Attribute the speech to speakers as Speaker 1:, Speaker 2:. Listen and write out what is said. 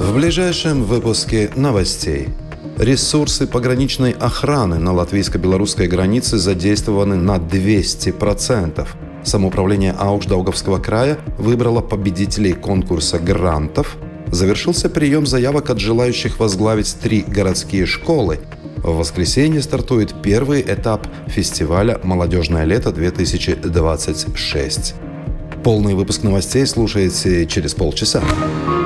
Speaker 1: В ближайшем выпуске новостей. Ресурсы пограничной охраны на латвийско-белорусской границе задействованы на 200%. Самоуправление Аукш-Даугавского края выбрало победителей конкурса грантов. Завершился прием заявок от желающих возглавить 3 городские школы. В воскресенье стартует первый этап фестиваля «Молодежное лето-2026». Полный выпуск новостей слушайте через полчаса.